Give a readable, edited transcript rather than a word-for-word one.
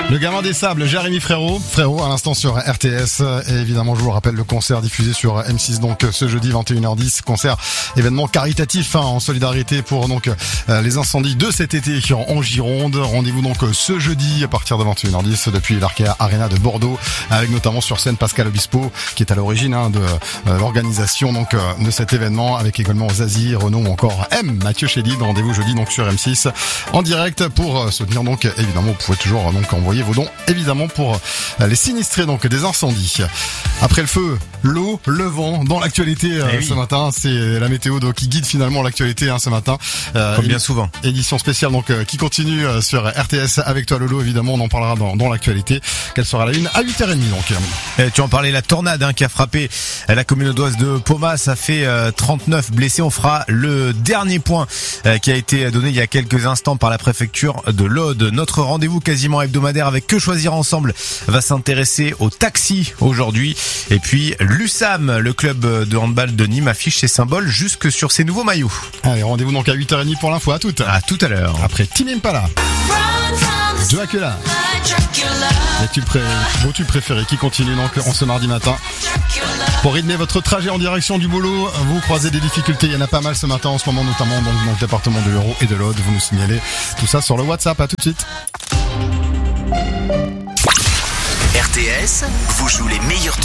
Le gamin des sables, Jérémy Frérot à l'instant sur RTS. Et évidemment, je vous rappelle le concert diffusé sur M6 donc ce jeudi 21h10, concert événement caritatif en solidarité pour donc les incendies de cet été en Gironde. Rendez-vous donc ce jeudi à partir de 21h10 depuis l'Arkea Arena de Bordeaux, avec notamment sur scène Pascal Obispo qui est à l'origine de l'organisation donc de cet événement, avec également Zazie, Renaud ou encore Mathieu Chédid. Rendez-vous jeudi donc sur M6 en direct pour soutenir donc évidemment. Vous pouvez toujours donc envoyer vos dons évidemment pour les sinistrés donc des incendies. Après le feu, l'eau, le vent dans l'actualité ce matin, c'est la météo donc qui guide finalement l'actualité ce matin. Comme bien souvent. Édition spéciale donc qui continue sur RTS avec toi Lolo, évidemment on en parlera dans l'actualité. Quelle sera la une à 8h30 donc. Tu en parlais, la tornade qui a frappé la commune audoise de Poma, ça fait 39 blessés. On fera le dernier point qui a été donné il y a quelques instants par la préfecture de l'Aude. Notre rendez-vous quasiment hebdomadaire avec Que Choisir Ensemble va s'intéresser au taxi aujourd'hui. Et puis l'USAM, le club de handball de Nîmes, affiche ses symboles jusque sur ses nouveaux maillots. Allez, rendez-vous donc à 8h30 pour l'info. À tout à l'heure. Après Tim Impala, Dracula. Vos tubes préférés qui continuent donc en ce mardi matin. Pour rythmer votre trajet en direction du boulot, vous croisez des difficultés, il y en a pas mal ce matin en ce moment, notamment donc dans le département de l'Hérault et de l'Aude. Vous nous signalez tout ça sur le WhatsApp. À tout de suite. RTS vous joue les meilleurs tubes